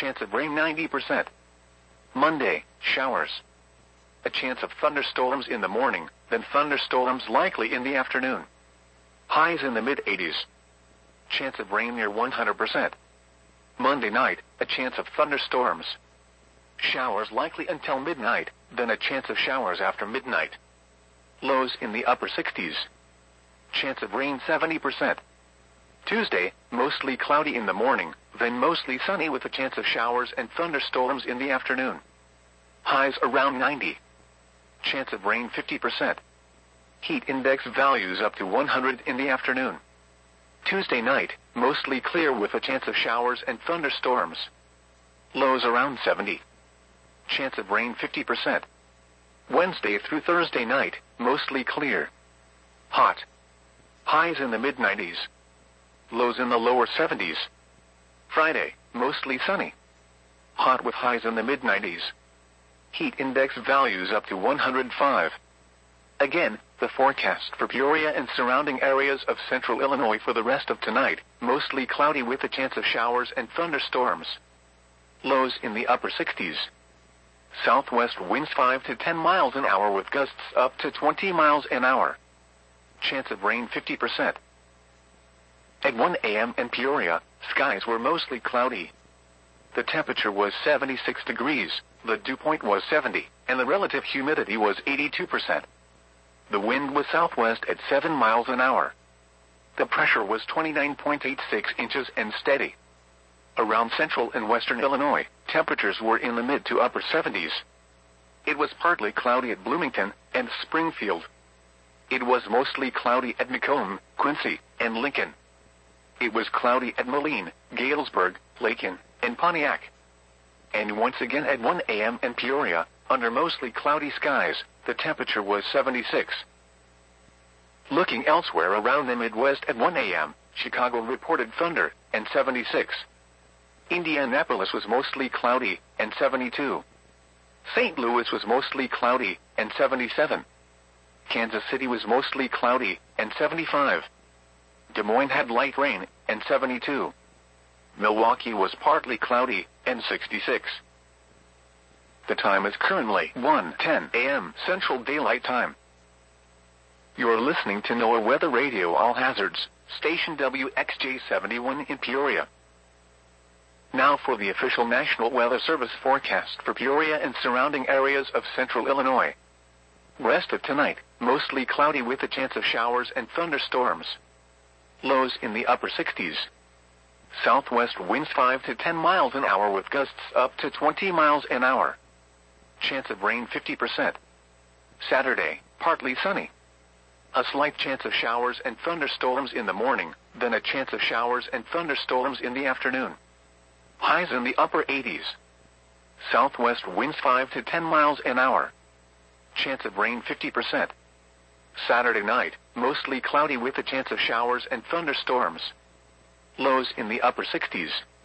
Chance of rain 90%. Monday, showers. A chance of thunderstorms in the morning, then thunderstorms likely in the afternoon. Highs in the mid-80s. Chance of rain near 100%. Monday night, a chance of thunderstorms. Showers likely until midnight, then a chance of showers after midnight. Lows in the upper 60s. Chance of rain 70%. Tuesday, mostly cloudy in the morning, then mostly sunny with a chance of showers and thunderstorms in the afternoon. Highs around 90. Chance of rain 50%. Heat index values up to 100 in the afternoon. Tuesday night, mostly clear with a chance of showers and thunderstorms. Lows around 70. Chance of rain 50%. Wednesday through Thursday night, mostly clear. Hot. Highs in the mid-90s. Lows in the lower 70s. Friday, mostly sunny. Hot with highs in the mid-90s. Heat index values up to 105. Again, the forecast for Peoria and surrounding areas of central Illinois for the rest of tonight, mostly cloudy with a chance of showers and thunderstorms. Lows in the upper 60s. Southwest winds 5 to 10 miles an hour with gusts up to 20 miles an hour. Chance of rain 50%. At 1 a.m. in Peoria, skies were mostly cloudy. The temperature was 76 degrees, the dew point was 70, and the relative humidity was 82%. The wind was southwest at 7 miles an hour. The pressure was 29.86 inches and steady. Around central and western Illinois, temperatures were in the mid to upper 70s. It was partly cloudy at Bloomington and Springfield. It was mostly cloudy at Macomb, Quincy, and Lincoln. It was cloudy at Moline, Galesburg, Lakin, and Pontiac. And once again at 1 a.m. in Peoria, under mostly cloudy skies, the temperature was 76. Looking elsewhere around the Midwest at 1 a.m., Chicago reported thunder, and 76. Indianapolis was mostly cloudy, and 72. St. Louis was mostly cloudy, and 77. Kansas City was mostly cloudy, and 75. Des Moines had light rain, and 72. Milwaukee was partly cloudy, and 66. The time is currently 1:10 a.m. Central Daylight Time. You're listening to NOAA Weather Radio All Hazards, station WXJ71 in Peoria. Now for the official National Weather Service forecast for Peoria and surrounding areas of central Illinois. Rest of tonight, mostly cloudy with a chance of showers and thunderstorms. Lows in the upper 60s. Southwest winds 5 to 10 miles an hour with gusts up to 20 miles an hour. Chance of rain 50%. Saturday, partly sunny. A slight chance of showers and thunderstorms in the morning, then a chance of showers and thunderstorms in the afternoon. Highs in the upper 80s. Southwest winds 5 to 10 miles an hour. Chance of rain 50%. Saturday night, mostly cloudy with a chance of showers and thunderstorms. Lows in the upper 60s.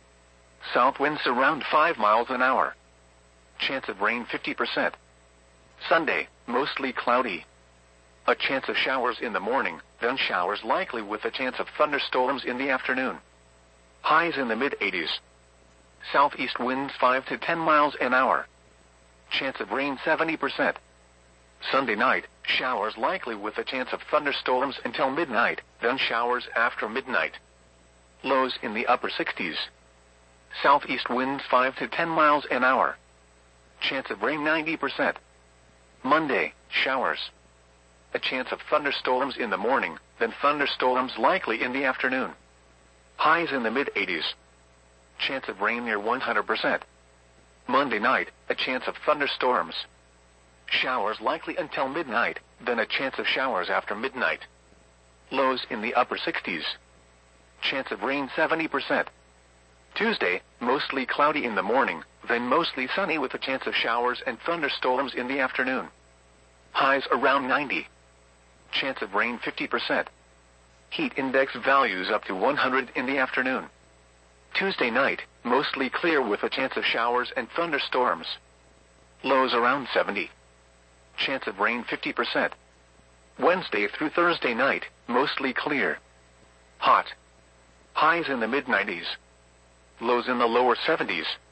South winds around 5 miles an hour. Chance of rain 50%. Sunday, mostly cloudy. A chance of showers in the morning, then showers likely with a chance of thunderstorms in the afternoon. Highs in the mid-80s. Southeast winds 5 to 10 miles an hour. Chance of rain 70%. Sunday night, showers likely with a chance of thunderstorms until midnight, then showers after midnight. Lows in the upper 60s. Southeast winds 5 to 10 miles an hour. Chance of rain 90%. Monday, showers. A chance of thunderstorms in the morning, then thunderstorms likely in the afternoon. Highs in the mid-80s. Chance of rain near 100%. Monday night, a chance of thunderstorms. Showers likely until midnight, then a chance of showers after midnight. Lows in the upper 60s. Chance of rain 70%. Tuesday, mostly cloudy in the morning, then mostly sunny with a chance of showers and thunderstorms in the afternoon. Highs around 90. Chance of rain 50%. Heat index values up to 100 in the afternoon. Tuesday night, mostly clear with a chance of showers and thunderstorms. Lows around 70. Chance of rain 50%. Wednesday through Thursday night, mostly clear. Hot. Highs in the mid-90s. Lows in the lower 70s.